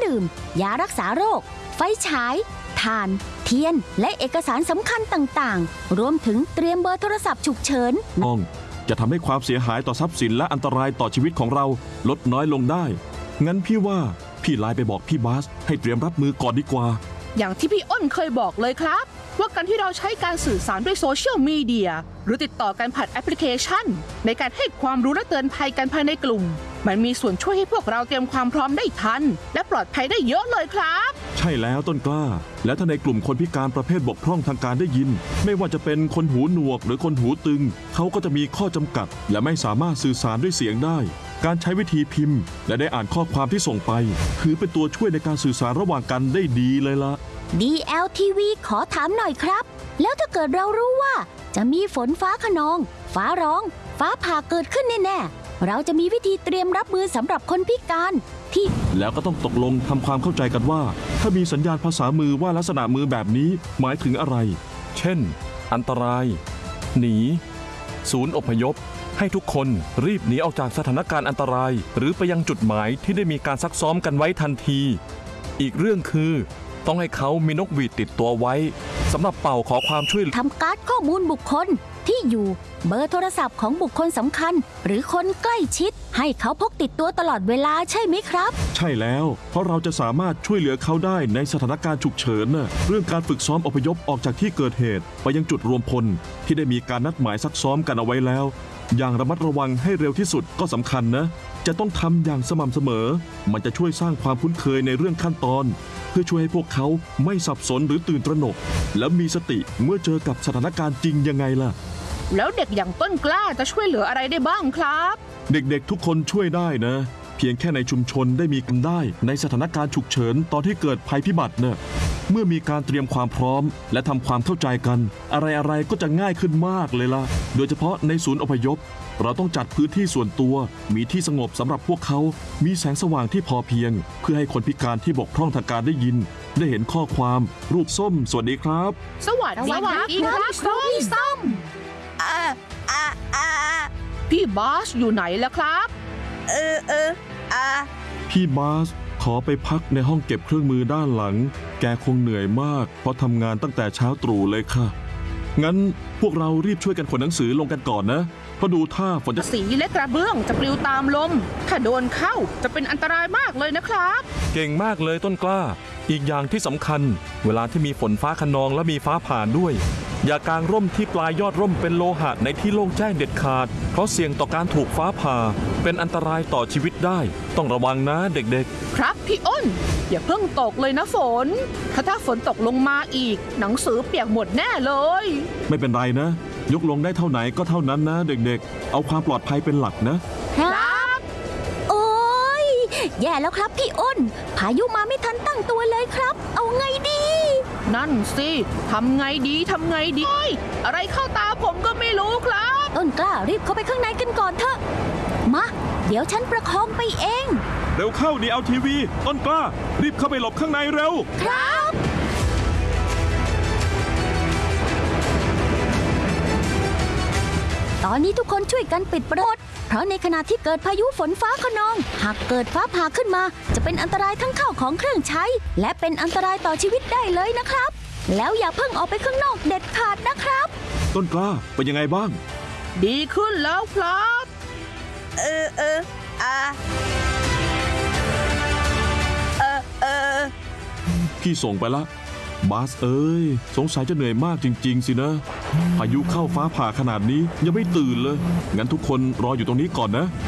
ดื่มยารักษาโรคไฟฉายถ่านเทียนและเอกสารสำคัญต่างๆรวมถึงเตรียมเบอร์โทรศัพท์ฉุกเฉินจะทำให้ความเสียหายต่อทรัพย์สินและอันตรายต่อชีวิตของเราลดน้อยลงได้งั้นพี่ว่าพี่ไลน์ไปบอกพี่บาสให้เตรียมรับมือก่อนดีกว่าอย่างที่พี่อ้นเคยบอกเลยครับว่าการที่เราใช้การสื่อสารด้วยโซเชียลมีเดียหรือติดต่อกันผ่านแอปพลิเคชันในการให้ความรู้และเตือนภัยกันภายในกลุ่มมันมีส่วนช่วยให้พวกเราเตรียมความพร้อมได้ทันและปลอดภัยได้เยอะเลยครับใช่แล้วต้นกล้าและถ้าในกลุ่มคนพิการประเภทบกพร่องทางการได้ยินไม่ว่าจะเป็นคนหูหนวกหรือคนหูตึงเขาก็จะมีข้อจำกัดและไม่สามารถสื่อสารด้วยเสียงได้การใช้วิธีพิมพ์และได้อ่านข้อความที่ส่งไปถือเป็นตัวช่วยในการสื่อสารระหว่างกันได้ดีเลยละ DLTV ขอถามหน่อยครับแล้วถ้าเกิดเรารู้ว่าจะมีฝนฟ้าคะนองฟ้าร้องฟ้าผ่าเกิดขึ้นแน่ๆเราจะมีวิธีเตรียมรับมือสำหรับคนพิการที่แล้วก็ต้องตกลงทำความเข้าใจกันว่าถ้ามีสัญญาณภาษามือว่าลักษณะมือแบบนี้หมายถึงอะไรเช่นอันตรายหนีศูนย์อพยพให้ทุกคนรีบหนีออกจากสถานการณ์อันตรายหรือไปยังจุดหมายที่ได้มีการซักซ้อมกันไว้ทันทีอีกเรื่องคือต้องให้เขามีนกหวีดติดตัวไว้สำหรับเป่าขอความช่วยเหลือทำการ์ดข้อมูลบุคคลที่อยู่เบอร์โทรศัพท์ของบุคคลสำคัญหรือคนใกล้ชิดให้เขาพกติดตัวตลอดเวลาใช่ไหมครับใช่แล้วเพราะเราจะสามารถช่วยเหลือเขาได้ในสถานการณ์ฉุกเฉินเรื่องการฝึกซ้อมอพยพออกจากที่เกิดเหตุไปยังจุดรวมพลที่ได้มีการนัดหมายซักซ้อมกันเอาไว้แล้วอย่างระมัดระวังให้เร็วที่สุดก็สำคัญนะจะต้องทำอย่างสม่ำเสมอมันจะช่วยสร้างความคุ้นเคยในเรื่องขั้นตอนเพื่อช่วยให้พวกเขาไม่สับสนหรือตื่นตระหนกและมีสติเมื่อเจอกับสถานการณ์จริงยังไงล่ะแล้วเด็กอย่างต้นกล้าจะช่วยเหลืออะไรได้บ้างครับเด็กๆทุกคนช่วยได้นะเพียงแค่ในชุมชนได้มีกันได้ในสถานการณ์ฉุกเฉินตอนที่เกิดภัยพิบัติเนี่ยเมื่อมีการเตรียมความพร้อมและทำความเข้าใจกันอะไรๆก็จะง่ายขึ้นมากเลยล่ะโดยเฉพาะในศูนย์อพยพเราต้องจัดพื้นที่ส่วนตัวมีที่สงบสำหรับพวกเขามีแสงสว่างที่พอเพียงเพื่อให้คนพิการที่บกพร่องทางการได้ยินได้เห็นข้อความรูปส้มสวัสดีครับสวัสดีครับส้มพี่บาสอยู่ไหนล่ะครับพี่บาสขอไปพักในห้องเก็บเครื่องมือด้านหลังแกคงเหนื่อยมากเพราะทำงานตั้งแต่เช้าตรู่เลยค่ะงั้นพวกเรารีบช่วยกันขนหนังสือลงกันก่อนนะเพราะดูท่าฝนจะสีและกระเบื้องจะปลิวตามลมถ้าโดนเข้าจะเป็นอันตรายมากเลยนะครับเก่งมากเลยต้นกล้าอีกอย่างที่สำคัญเวลาที่มีฝนฟ้าคะนองและมีฟ้าผ่าด้วยอย่ากางร่มที่ปลายยอดร่มเป็นโลหะในที่โล่งแจ้งเด็ดขาดเพราะเสี่ยงต่อการถูกฟ้าผ่าเป็นอันตรายต่อชีวิตได้ต้องระวังนะเด็กๆครับพี่อ้นอย่าเพิ่งตกเลยนะฝนถ้าฝนตกลงมาอีกหนังสือเปียกหมดแน่เลยไม่เป็นไรนะยกลงได้เท่าไหนก็เท่านั้นนะเด็กๆเอาความปลอดภัยเป็นหลักนะครับโอ้ยแย่แล้วครับพี่อ้นพายุมาไม่ทันตั้งตัวเลยครับเอาไงดีนั่นสิทำไงดีอะไรเข้าตาผมก็ไม่รู้ครับต้นกล้ารีบเข้าไปข้างในกันก่อนเถอะมาเดี๋ยวฉันประคองไปเองเร็วเข้าDLTVต้นกล้ารีบเข้าไปหลบข้างในเร็วครับตอนนี้ทุกคนช่วยกันปิดประตูเพราะในขณะที่เกิดพายุฝนฟ้าคะนองหากเกิดฟ้าผ่าขึ้นมาจะเป็นอันตรายทั้งข้าวของเครื่องใช้และเป็นอันตรายต่อชีวิตได้เลยนะครับแล้วอย่าเพิ่งออกไปข้างนอกเด็ดขาดนะครับต้นกล้าเป็นยังไงบ้างดีขึ้นแล้วครับพี่ส่งไปละบาสเอ้ยสงสัยจะเหนื่อยมากจริงๆสินะพายุเข้าฟ้าผ่าขนาดนี้ยังไม่ตื่นเลยงั้นทุกคนรออยู่ตรงนี้ก่อนนะ